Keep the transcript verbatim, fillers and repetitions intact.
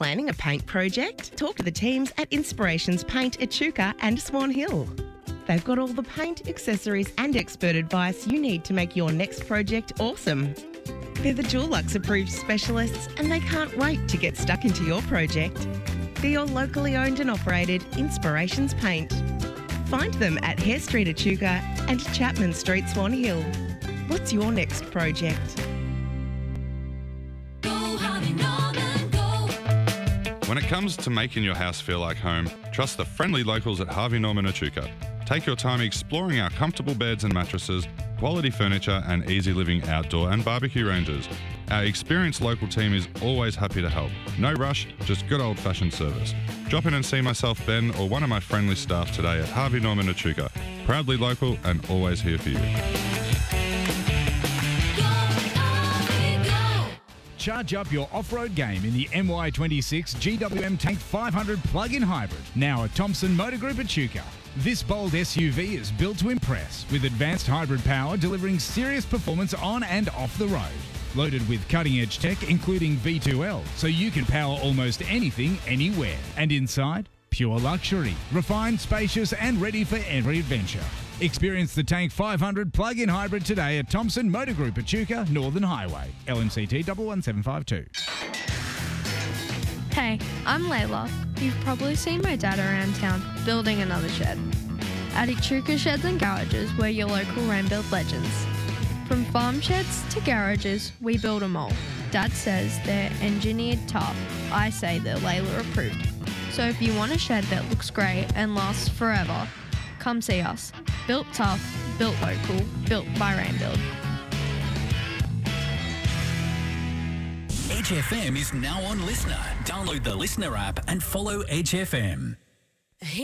planning a paint project? Talk to the teams at Inspirations Paint, Echuca and Swan Hill. They've got all the paint, accessories and expert advice you need to make your next project awesome. They're the Dulux approved specialists and they can't wait to get stuck into your project. They're your locally owned and operated Inspirations Paint. Find them at Hare Street, Echuca and Chapman Street, Swan Hill. What's your next project? When it comes to making your house feel like home, trust the friendly locals at Harvey Norman Echuca. Take your time exploring our comfortable beds and mattresses, quality furniture and easy living outdoor and barbecue ranges. Our experienced local team is always happy to help. No rush, just good old-fashioned service. Drop in and see myself, Ben, or one of my friendly staff today at Harvey Norman Echuca. Proudly local and always here for you. Charge up your off-road game in the M Y twenty-six G W M Tank five hundred plug-in hybrid, now at Thompson Motor Group Echuca. This bold S U V is built to impress, with advanced hybrid power delivering serious performance on and off the road. Loaded with cutting-edge tech, including V two L, so you can power almost anything, anywhere. And inside, pure luxury, refined, spacious, and ready for every adventure. Experience the Tank five hundred plug-in hybrid today at Thompson Motor Group Echuca, Northern Highway. L M C T one one seven five two. Hey, I'm Layla. You've probably seen my dad around town building another shed. At Echuca Sheds and Garages, we're your local rain-build legends. From farm sheds to garages, we build them all. Dad says they're engineered tough. I say they're Layla approved. So if you want a shed that looks great and lasts forever, come see us. Built tough, built local, built by Rainbuild. Edge F M is now on Listener. Download the Listener app and follow Edge F M.